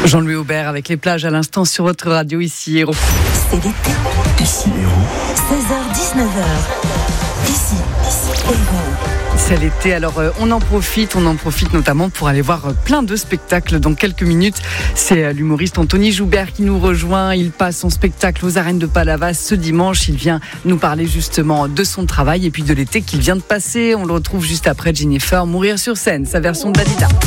Jean-Louis Aubert avec les plages à l'instant sur votre radio ici Héros. C'est l'été. Ici Héros. 16h-19h. Ici Héros. C'est l'été, alors on en profite notamment pour aller voir plein de spectacles dans quelques minutes. C'est l'humoriste Anthony Joubert qui nous rejoint. Il passe son spectacle aux arènes de Palavas ce dimanche. Il vient nous parler justement de son travail et puis de l'été qu'il vient de passer. On le retrouve juste après Jennifer, Mourir sur scène, sa version de Dalida.